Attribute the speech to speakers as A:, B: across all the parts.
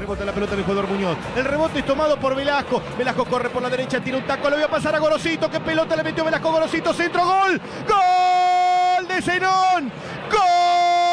A: Rebota la pelota del jugador Muñoz. El rebote es tomado por Velasco. Velasco corre por la derecha, tiene un taco, lo voy a pasar a Gorosito. ¿Qué pelota le metió Velasco? Gorosito, centro, gol. ¡Gol de Zenón! ¡Gol!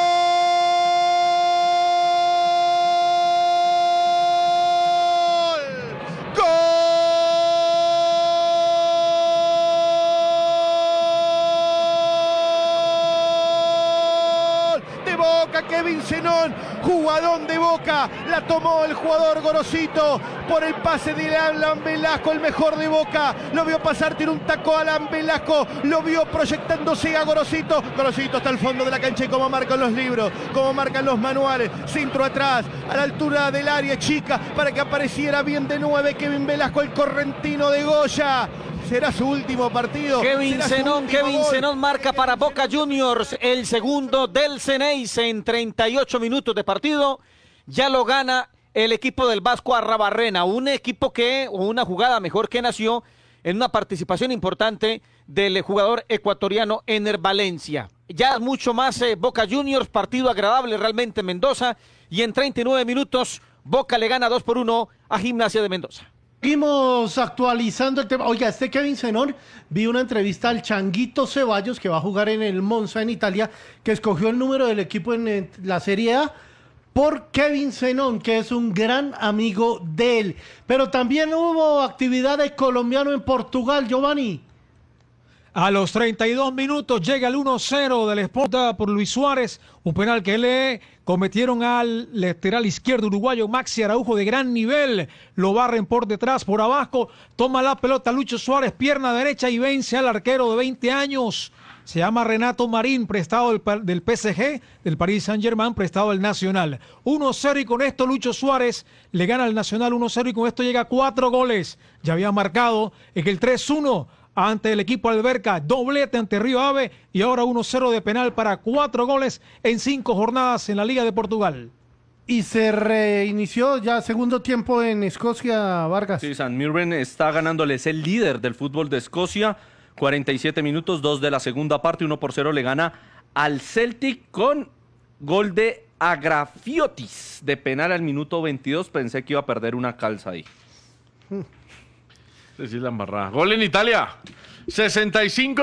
A: Boca, Kevin Zenón, jugadón de Boca, la tomó el jugador Gorosito por el pase de Alan Velasco, el mejor de Boca, lo vio pasar, tiene un taco a Alan Velasco, lo vio proyectándose a Gorosito, Gorosito hasta el fondo de la cancha y como marcan los libros, como marcan los manuales, centro atrás, a la altura del área chica, para que apareciera bien de 9 Kevin Velasco, el correntino de Goya. Será su último partido.
B: Kevin Zenón marca para Boca Juniors el segundo del Ceneice en 38 minutos de partido. Ya lo gana el equipo del Vasco Arrabarrena, un equipo o una jugada mejor que nació en una participación importante del jugador ecuatoriano Ener Valencia. Ya mucho más Boca Juniors, partido agradable realmente en Mendoza, y en 39 minutos Boca le gana 2-1 a Gimnasia de Mendoza.
C: Seguimos actualizando el tema. Oiga, Kevin Zenón, vi una entrevista al Changuito Ceballos, que va a jugar en el Monza en Italia, que escogió el número del equipo en la Serie A por Kevin Zenón, que es un gran amigo de él. Pero también hubo actividad de colombiano en Portugal, Giovanni.
D: A los 32 minutos llega el 1-0 del Sporting por Luis Suárez, un penal que le cometieron al lateral izquierdo uruguayo Maxi Araujo de gran nivel, lo barren por detrás, por abajo, toma la pelota Lucho Suárez, pierna derecha y vence al arquero de 20 años, se llama Renato Marín, prestado del PSG, del Paris Saint-Germain, prestado del Nacional. 1-0 y con esto Lucho Suárez le gana al Nacional 1-0 y con esto llega a 4 goles, ya había marcado en el 3-1, ante el equipo Alberca, doblete ante Río Ave y ahora 1-0 de penal para 4 goles en 5 jornadas en la Liga de Portugal.
C: Y se reinició ya segundo tiempo en Escocia, Vargas.
E: Sí, St. Mirren está ganándole, es el líder del fútbol de Escocia, 47 minutos, 2 de la segunda parte, 1-0 le gana al Celtic con gol de Agrafiotis de penal al minuto 22, pensé que iba a perder una calza ahí.
F: Decir la embarrada. Gol en Italia. 65